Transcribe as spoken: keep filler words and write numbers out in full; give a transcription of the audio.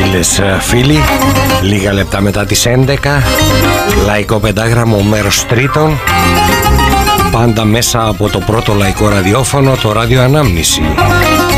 Φίλες, φίλοι, λίγα λεπτά μετά τις έντεκα, λαϊκό πεντάγραμμο μέρος τρίτον, πάντα μέσα από το πρώτο λαϊκό ραδιόφωνο, το Ράδιο Ανάμνηση.